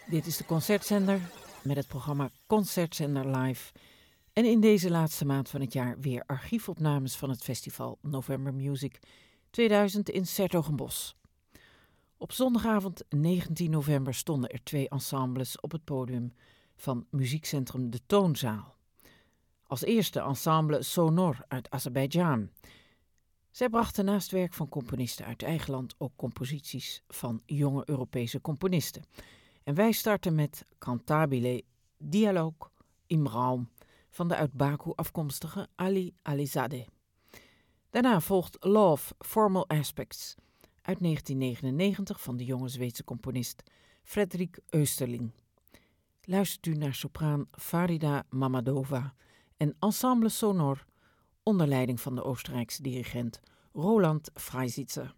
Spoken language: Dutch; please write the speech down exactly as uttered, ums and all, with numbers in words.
Dit is de Concertzender met het programma Concertzender Live. En in deze laatste maand van het jaar weer archiefopnames van het festival November Music tweeduizend in 's-Hertogenbosch. Op zondagavond negentien november stonden er twee ensembles op het podium van muziekcentrum De Toonzaal. Als eerste ensemble Sonor uit Azerbeidzjan. Zij brachten naast werk van componisten uit eigen land ook composities van jonge Europese componisten. En wij starten met Cantabile Dialoog im Raum van de uit Baku afkomstige Ali Alizadeh. Daarna volgt Love, Formal Aspects uit negentien negenennegentig van de jonge Zweedse componist Fredrik Österling. Luistert u naar sopraan Farida Mamadova en Ensemble Sonor onder leiding van de Oostenrijkse dirigent Roland Freisitzer.